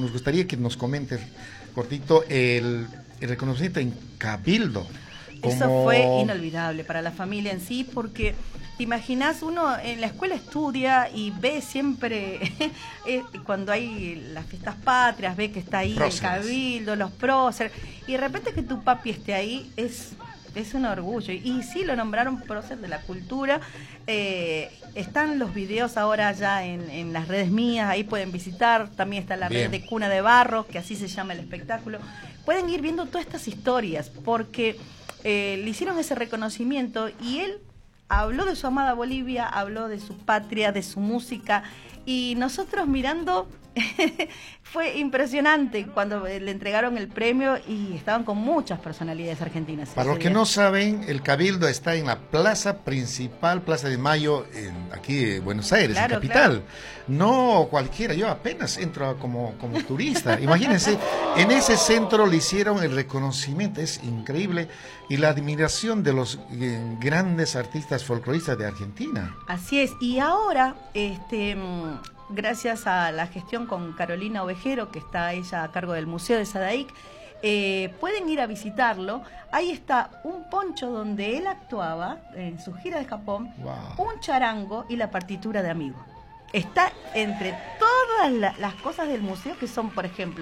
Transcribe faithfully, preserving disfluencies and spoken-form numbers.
nos gustaría que nos comentes, cortito, el, el reconocimiento en Cabildo. Como... Eso fue inolvidable para la familia en sí, porque te imaginas, uno en la escuela estudia y ve siempre, eh, cuando hay las fiestas patrias, ve que está ahí Próceres. el Cabildo, los próceres, y de repente que tu papi esté ahí, es... es un orgullo. Y sí, lo nombraron prócer de la cultura. Eh, están los videos ahora ya en, en las redes mías, ahí pueden visitar. También está la Bien. red de Cuna de Barro, que así se llama el espectáculo. Pueden ir viendo todas estas historias, porque eh, le hicieron ese reconocimiento y él habló de su amada Bolivia, habló de su patria, de su música, y nosotros mirando... Fue impresionante cuando le entregaron el premio y estaban con muchas personalidades argentinas. Para los que no saben, el Cabildo está en la plaza principal, Plaza de Mayo, en, aquí en Buenos Aires, Claro, en capital. claro. No cualquiera, yo apenas entro como, como turista. Imagínense, en ese centro le hicieron el reconocimiento, es increíble, y la admiración de los eh, grandes artistas folcloristas de Argentina. Así es, y ahora, este, gracias a la gestión con Carolina Ovejero, que está ella a cargo del Museo de Sadaic, eh, pueden ir a visitarlo. Ahí está un poncho donde él actuaba en su gira de Japón, Wow. un charango y la partitura de Amigo. Está entre todas la, las cosas del museo, que son, por ejemplo,